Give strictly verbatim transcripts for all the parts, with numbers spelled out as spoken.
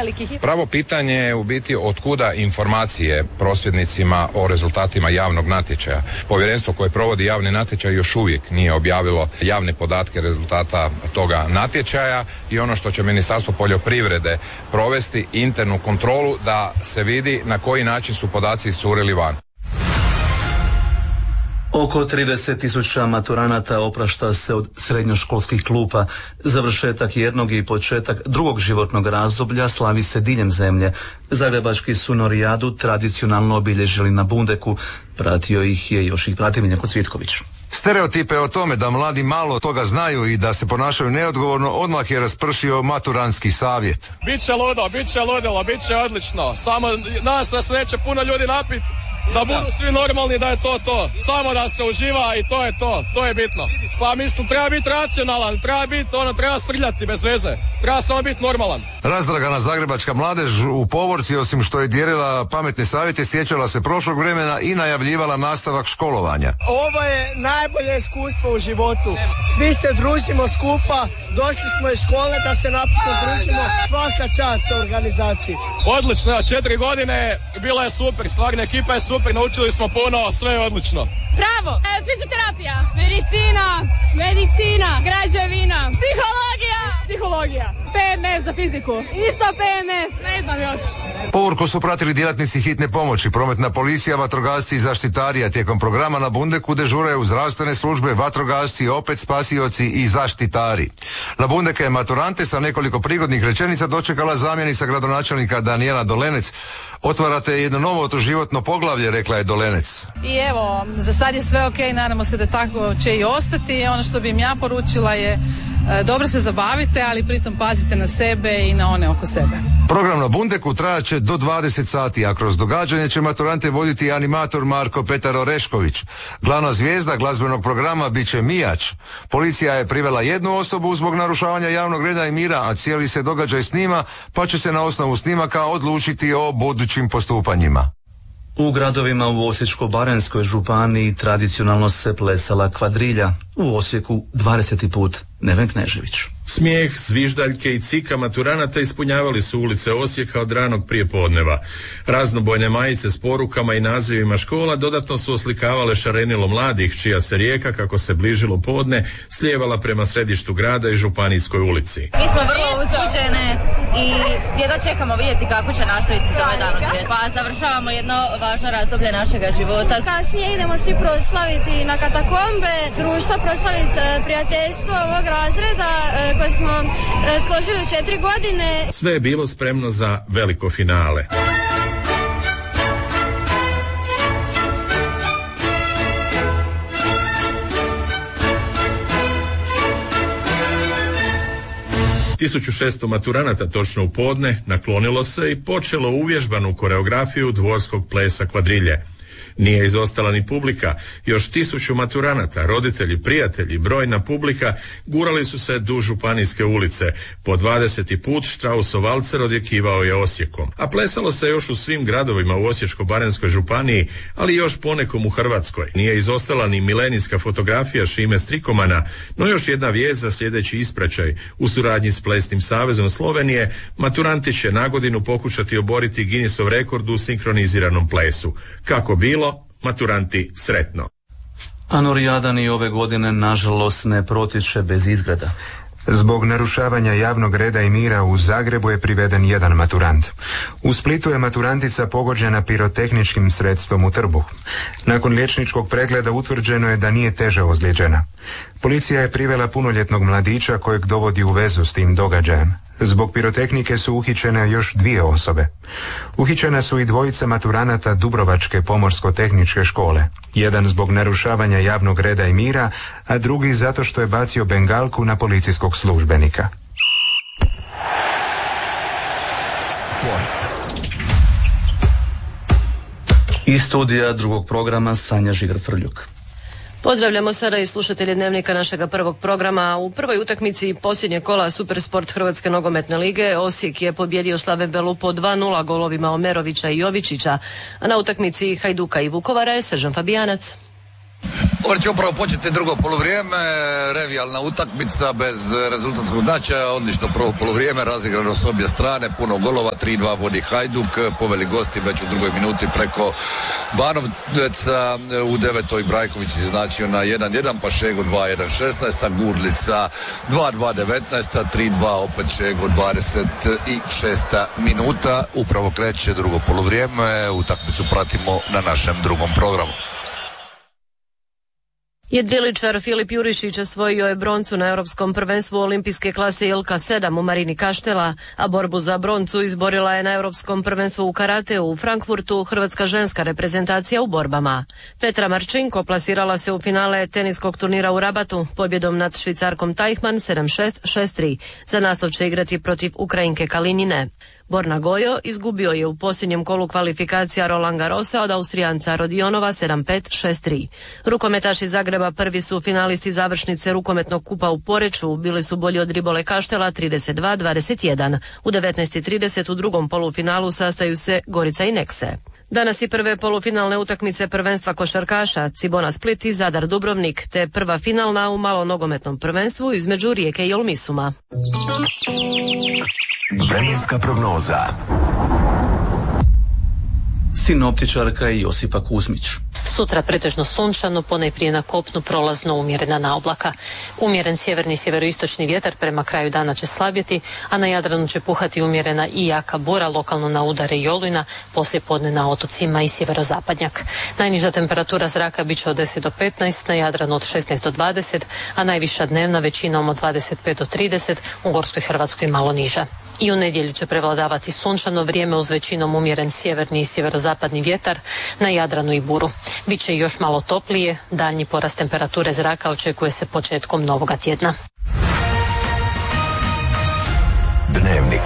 velikih. Pravo pitanje je u biti otkuda informacije prosvjednicima o rezultatima javnog natječaja. Povjerenstvo koje provodi javni natječaj još uvijek nije objavilo javne podatke rezultata toga natječaja i ono što će Ministarstvo poljoprivrede provesti internu kontrolu da se vidi na koji način su podaci iscurili van. Oko trideset tisuća maturanata oprašta se od srednjoškolskih klupa. Završetak jednog i početak drugog životnog razdoblja slavi se diljem zemlje. Zagrebački su Norijadu tradicionalno obilježili na Bundeku. Pratio ih je još i prati Miljenko Cvitković. Stereotipe o tome da mladi malo toga znaju i da se ponašaju neodgovorno odmah je raspršio maturantski savjet. Biće ludo, biće ludilo, biće odlično. Samo nas da se neće puno ljudi napiti, da budu svi normalni, da je to to. Samo da se uživa i to je to. To je bitno. Pa mislim, treba biti racionalan, treba biti, ono, treba strljati bez veze. Treba samo biti normalan. Razdragana zagrebačka mladež u Povorci, osim što je dijelila pametne savjete, sjećala se prošlog vremena i najavljivala nastavak školovanja. Ovo je najbolje iskustvo u životu. Svi se družimo skupa, došli smo iz škole da se napokon družimo. Svaka čast organizaciji. Odlično, četiri godine bila je super, stvarna ekipa je super, naučili smo puno, sve je odlično. Bravo! E, fizioterapija, medicina, medicina, građevina, psihologija, psihologija, P M F za fiziku, isto P M F, ne znam još. Povorku su pratili djelatnici hitne pomoći, prometna policija, vatrogasci i zaštitari, a tijekom programa na Bundeku dežuraju zdravstvene službe, vatrogasci, opet spasioci i zaštitari. Na Bundeka je maturante sa nekoliko prigodnih rečenica dočekala zamjenica gradonačelnika Danijela Dolenec. Otvarate jedno novo životno poglavlje, rekla je Dolenec. I evo, za sad je sve ok, nadamo se da tako će i ostati. Ono što bi im ja poručila je e, dobro se zabavite, ali pritom pazite na sebe i na one oko sebe. Program na Bundeku trajat će do dvadeset sati, a kroz događanje će maturante voditi animator Marko Petar Orešković. Glavna zvijezda glazbenog programa bit će Mijač. Policija je privela jednu osobu zbog narušavanja javnog reda i mira, a cijeli se događaj snima, pa će se na osnovu snimaka odlučiti o budućim postupanjima. U gradovima u Osječko-baranjskoj županiji tradicionalno se plesala kvadrilja. U Osijeku dvadeseti put Neven Knežević. Smijeh, zviždaljke i cika maturanata ispunjavali su ulice Osijeka od ranog prijepodneva. Raznobojne majice s porukama i nazivima škola dodatno su oslikavale šarenilo mladih, čija se rijeka, kako se bližilo podne, slijevala prema središtu grada i Županijskoj ulici. Mi smo vrlo uzbuđene i jedno čekamo vidjeti kako će nastaviti se ovaj dan odvijeti. Pa završavamo jedno važno razdoblje našega života. Kasnije idemo svi proslaviti na katakombe, društvo proslaviti prijateljstvo ovog razreda koje smo složili u četiri godine. Sve je bilo spremno za veliko finale. tisuću šesto maturanata točno u podne naklonilo se i počelo uvježbanu koreografiju dvorskog plesa kvadrilje. Nije izostala ni publika, još tisuću maturanata, roditelji, prijatelji, brojna publika gurali su se duž Županijske ulice. Po dvadeseti put Štrausov valcer odjekivao je Osijekom. A plesalo se još u svim gradovima u Osječko-baranjskoj županiji, ali još ponekom u Hrvatskoj. Nije izostala ni milenijska fotografija Šime Strikomana, no još jedna vijest za sljedeći ispraćaj. U suradnji s Plesnim savezom Slovenije, maturanti će na godinu pokušati oboriti Guinnessov rekord u sinkroniziranom plesu. Kako bilo, maturanti, sretno. A Norijada ni ove godine nažalost ne protiče bez izgreda. Zbog narušavanja javnog reda i mira u Zagrebu je priveden jedan maturant. U Splitu je maturantica pogođena pirotehničkim sredstvom u trbuh. Nakon liječničkog pregleda utvrđeno je da nije teže ozlijeđena. Policija je privela punoljetnog mladića kojeg dovodi u vezu s tim događajem. Zbog pirotehnike su uhićene još dvije osobe. Uhićena su i dvojica maturanata Dubrovačke pomorsko-tehničke škole. Jedan zbog narušavanja javnog reda i mira, a drugi zato što je bacio bengalku na policijskog službenika. Sport. Iz studija drugog programa Sanja Žigar-Frljuk. Pozdravljamo sada i slušatelje Dnevnika našega prvog programa. U prvoj utakmici posljednje kola Supersport Hrvatske nogometne lige Osijek je pobjedio Slaven Belu po dva nula golovima Omerovića i Jovičića, a na utakmici Hajduka i Vukovara je Sržan Fabijanac. Ovo će upravo početi drugo poluvrijeme, revijalna utakmica bez rezultatskog značaja, odlično prvo poluvrijeme, razigrano s obje strane, puno golova, tri dva vodi Hajduk, poveli gosti već u drugoj minuti preko Banovca, u devetoj Brajković izjednačio na jedan jedan, pa Šego dva jedan šesnaest, Gurlica dva dva devetnaest, tri dva opet Šego dvadeset šesta minuta, upravo kreće drugo poluvrijeme, utakmicu pratimo na našem drugom programu. Jedriličar Filip Jurišić osvojio je broncu na europskom prvenstvu olimpijske klase I L K sedam u Marini Kaštela, a borbu za broncu izborila je na europskom prvenstvu u karateu u Frankfurtu hrvatska ženska reprezentacija u borbama. Petra Marčinko plasirala se u finale teniskog turnira u Rabatu pobjedom nad Švicarkom Tajhman sedam šest šest tri. Za naslov će igrati protiv Ukrajinke Kalinjine. Borna Gojo izgubio je u posljednjem kolu kvalifikacija Roland Garrosa od Austrijanca Rodionova sedam pet šest tri. Rukometaši Zagreba prvi su finalisti završnice rukometnog kupa u Poreču, bili su bolji od Ribole Kaštela trideset dva dvadeset jedan. U devetnaest i trideset u drugom polufinalu sastaju se Gorica i Nekse. Danas i prve polufinalne utakmice prvenstva košarkaša Cibona Split i Zadar Dubrovnik, te prva finalna u malonogometnom prvenstvu između Rijeke i Olmisuma. Vremenska prognoza. Sinoptičarka je Josipa Kuzmić. Sutra pretežno sunčano, ponajprije na kopnu prolazno umjerena naoblaka. Umjeren sjeverni i sjeveroistočni vjetar prema kraju dana će slabjeti, a na Jadranu će puhati umjerena i jaka bura, lokalno na udare i olujna, poslije podne na otocima i sjeverozapadnjak. Najniža temperatura zraka bit će od deset do petnaest, na Jadranu od šesnaest do dvadeset, a najviša dnevna većinom od dvadeset pet do trideset, u Gorskoj Hrvatskoj malo niža. I u nedjelju će prevladavati sunčano vrijeme uz većinom umjeren sjeverni i sjeverozapadni vjetar, na Jadranu i buru. Biće još malo toplije, daljnji porast temperature zraka očekuje se početkom novoga tjedna. Dnevnik.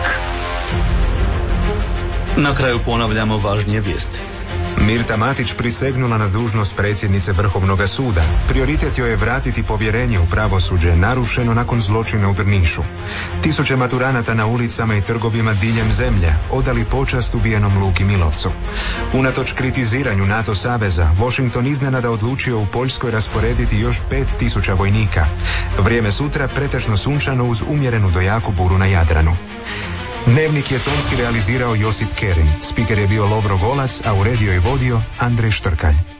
Na kraju ponavljamo važnije vijesti. Mirta Matić prisegnula na dužnost predsjednice Vrhovnog suda. Prioritet joj je vratiti povjerenje u pravosuđe narušeno nakon zločina u Drnišu. Tisuće maturanata na ulicama i trgovima diljem zemlje odali počast ubijenom Luki Milovcu. Unatoč kritiziranju NATO saveza, Washington iznenada odlučio u Poljskoj rasporediti još pet tisuća vojnika. Vrijeme sutra pretežno sunčano uz umjerenu do jaku buru na Jadranu. Dnevnik je tonski realizirao Josip Kerin, spiker je bio Lovro Golac, a uredio i vodio Andrej Štrkalj.